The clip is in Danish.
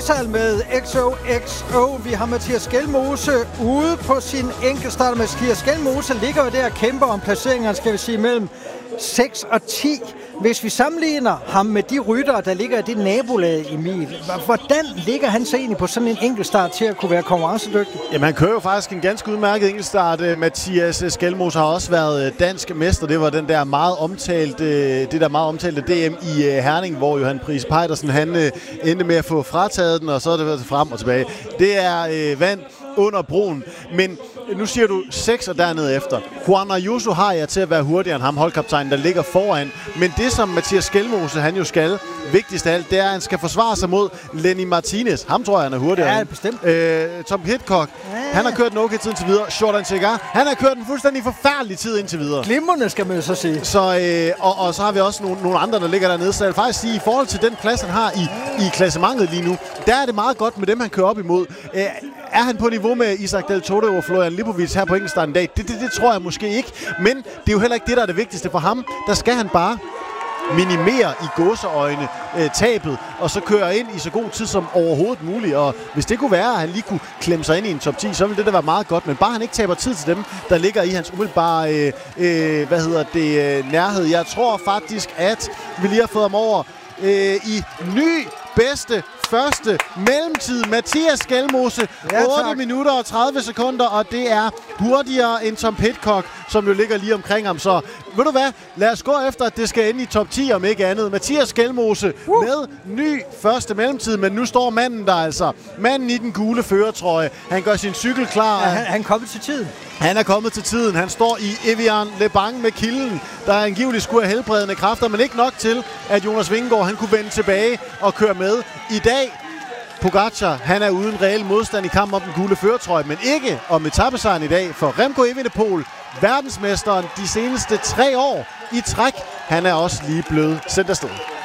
Futsal med XOXO. Vi har Mathias Skjelmose ude på sin enkeltstart. Mathias Skjelmose ligger jo der og kæmper om placeringerne, skal vi sige, mellem 6 og 10. Hvis vi sammenligner ham med de ryttere, der ligger i det nabolag, Emil, hvordan ligger han så egentlig på sådan en enkeltstart til at kunne være konkurrencedygtig? Jamen, han kører jo faktisk en ganske udmærket enkeltstart. Mathias Skjelmose har også været dansk mester. Det var det der meget omtalte DM i Herning, hvor Johan Pris Pejdersen han endte med at få frataget den, og så er det været frem og tilbage. Det er vand under broen, men nu siger du 6 og dernede efter. Juan Ayuso har jeg til at være hurtigere end ham, holdkaptajnen, der ligger foran. Men det, som Mathias Skjelmose, han jo skal, vigtigst af alt, det er, at han skal forsvare sig mod Lenny Martinez. Ham tror jeg, han er hurtigere. Ja, bestemt. Tom Pidcock, han har kørt en okay tid indtil videre. Jordan Segar, han har kørt en fuldstændig forfærdelig tid indtil videre. Glimrende, skal man jo så sige. Så, og så har vi også nogle andre, der ligger dernede. Så jeg vil faktisk sige, i forhold til den plads, han har i klassementet lige nu, der er det meget godt med dem, han kører op imod. Er han på niveau med Isaac Del Toto og Florian Lipovic her på enkeltstarten i dag? Det tror jeg måske ikke. Men det er jo heller ikke det, der er det vigtigste for ham. Der skal han bare minimere i gåseøjne tabet, og så køre ind i så god tid som overhovedet muligt. Og hvis det kunne være, at han lige kunne klemme sig ind i en top 10, så ville det da være meget godt. Men bare han ikke taber tid til dem, der ligger i hans umiddelbare nærhed. Jeg tror faktisk, at vi lige har fået ham over i ny bedste første mellemtid. Mathias Skjelmose, 8 minutter og 30 sekunder, og det er hurtigere end Tom Pidcock, som jo ligger lige omkring ham. Så ved du hvad, lad os gå efter, at det skal ende i top 10, om ikke andet. Mathias Skjelmose med ny første mellemtid, men nu står manden der altså. Manden i den gule førertrøje. Han gør sin cykel klar. Ja, han er kommet til tiden. Han er kommet til tiden. Han står i Evian Le Bang med kilden, der angiveligt skulle have helbredende kræfter, men ikke nok til, at Jonas Vingegaard han kunne vende tilbage og køre med. I dag, Pogačar, han er uden reel modstand i kampen om den gule førertrøje, men ikke om etapesejren i dag, for Remco Evenepoel, verdensmesteren de seneste 3 år i træk, han er også lige blevet sendt afsted.